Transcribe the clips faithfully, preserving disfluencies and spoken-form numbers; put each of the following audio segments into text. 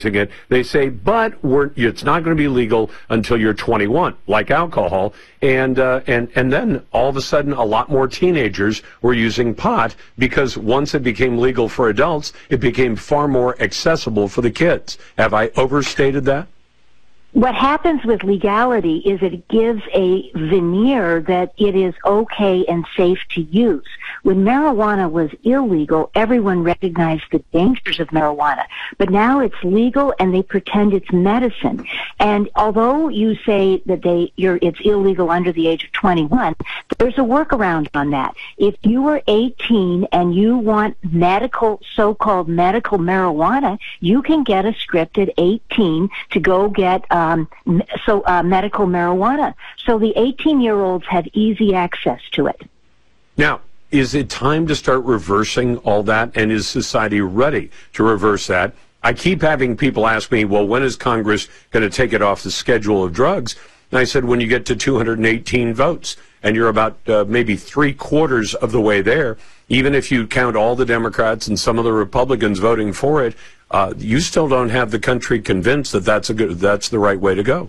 it. They say, but we're, it's not going to be legal until you're twenty-one, like alcohol. And, uh, and, and then all of a sudden, a lot more teenagers were using pot because once it became legal for adults, it became far more accessible for the kids. Have I overstated that? What happens with legality is it gives a veneer that it is okay and safe to use. When marijuana was illegal, everyone recognized the dangers of marijuana. But now it's legal and they pretend it's medicine. And although you say that they you're it's illegal under the age of twenty-one, there's a workaround on that. If you are eighteen and you want medical, so-called medical marijuana, you can get a script at eighteen to go get um, so uh, medical marijuana. So the eighteen-year-olds have easy access to it. Now, is it time to start reversing all that, and is society ready to reverse that? I keep having people ask me, well, when is Congress going to take it off the schedule of drugs? And I said, when you get to two hundred eighteen votes, and you're about uh, maybe three quarters of the way there, even if you count all the Democrats and some of the Republicans voting for it, uh, you still don't have the country convinced that that's a good, that's the right way to go.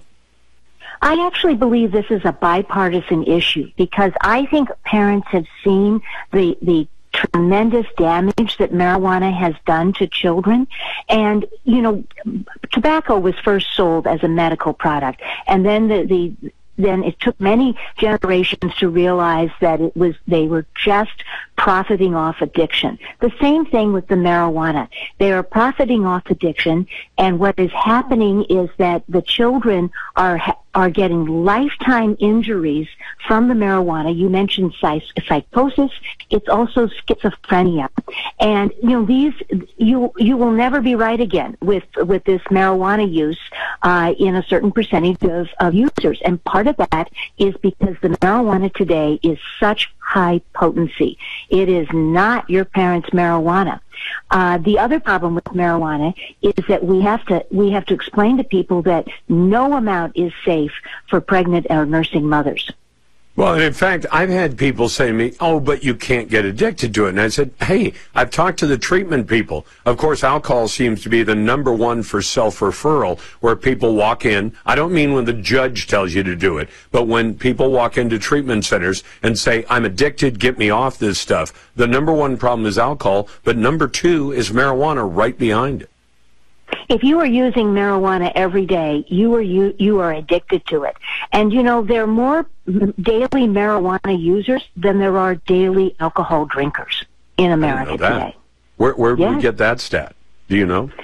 I actually believe this is a bipartisan issue because I think parents have seen the, the tremendous damage that marijuana has done to children. And, you know, tobacco was first sold as a medical product, and then the, the then it took many generations to realize that it was they were just profiting off addiction. The same thing with the marijuana. They are profiting off addiction, and what is happening is that the children are are getting lifetime injuries from the marijuana. You mentioned psychosis. It's also schizophrenia. And, you know, these, you, you will never be right again with, with this marijuana use, uh, in a certain percentage of, of users. And part of that is because the marijuana today is such high potency. It is not your parents' marijuana. Uh, the other problem with marijuana is that we have to we have to explain to people that no amount is safe for pregnant or nursing mothers. Well, and in fact, I've had people say to me, oh, but you can't get addicted to it. And I said, hey, I've talked to the treatment people. Of course, alcohol seems to be the number one for self-referral, where people walk in. I don't mean when the judge tells you to do it, but when people walk into treatment centers and say, I'm addicted, get me off this stuff. The number one problem is alcohol, but number two is marijuana right behind it. If you are using marijuana every day, you are you you are addicted to it. And you know, there are more daily marijuana users than there are daily alcohol drinkers in America today. Where where yes. do we get that stat? Do you know?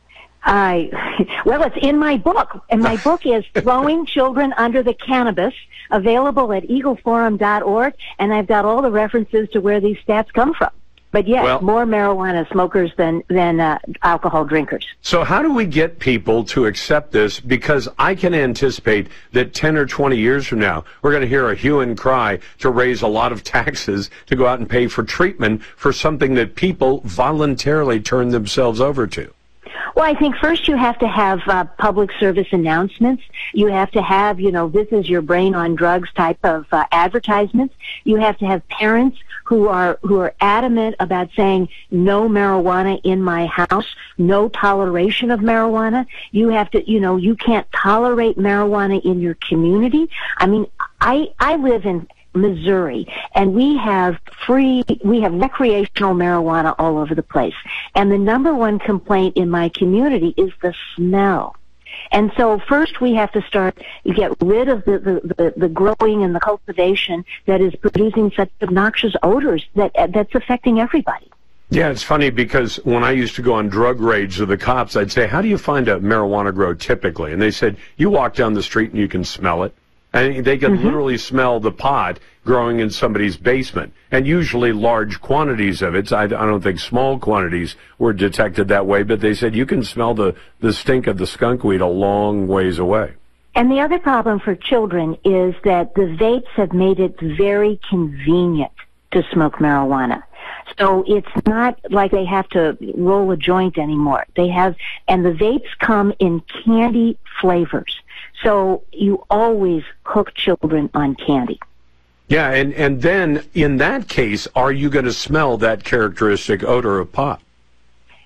I well, it's in my book, and my book is Throwing Children Under the Cannabis, available at eagle forum dot org, and I've got all the references to where these stats come from. But yes, well, more marijuana smokers than, than uh, alcohol drinkers. So how do we get people to accept this? Because I can anticipate that ten or twenty years from now, we're going to hear a hue and cry to raise a lot of taxes to go out and pay for treatment for something that people voluntarily turn themselves over to. Well, I think first you have to have uh, public service announcements. You have to have, you know, this is your brain on drugs type of uh, advertisements. You have to have parents who are who are adamant about saying no marijuana in my house, no toleration of marijuana. You have to, you know, you can't tolerate marijuana in your community. I mean, I I live in Missouri, and we have free, we have recreational marijuana all over the place. And the number one complaint in my community is the smell. And so first we have to start, you get rid of the, the, the, the growing and the cultivation that is producing such obnoxious odors that that's affecting everybody. Yeah, it's funny because when I used to go on drug raids with the cops, I'd say, how do you find a marijuana grow typically? And they said, you walk down the street and you can smell it. And they can mm-hmm. literally smell the pot growing in somebody's basement, and usually large quantities of it. I, I don't think small quantities were detected that way, but they said you can smell the, the stink of the skunkweed a long ways away. And the other problem for children is that the vapes have made it very convenient to smoke marijuana. So it's not like they have to roll a joint anymore. They have, and the vapes come in candy flavors. So you always hook children on candy. Yeah, and, and then in that case, are you going to smell that characteristic odor of pot?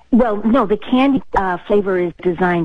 Well, no, the candy uh, flavor is designed